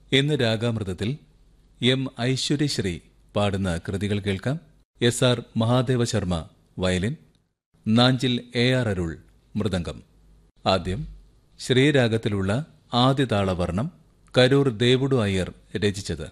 ഇന്ന് രാഗാമൃതത്തിൽ എം ഐശ്വര്യശ്രീ പാടുന്ന കൃതികൾ കേൾക്കാം. SR Mahadeva Sharma violin, Nanjil AR അരുൾ മൃദംഗം. ആദ്യം ശ്രീരാഗത്തിലുള്ള ആദ്യതാളവർണം, കരൂർ ദേവുടു അയ്യർ രചിച്ചത്.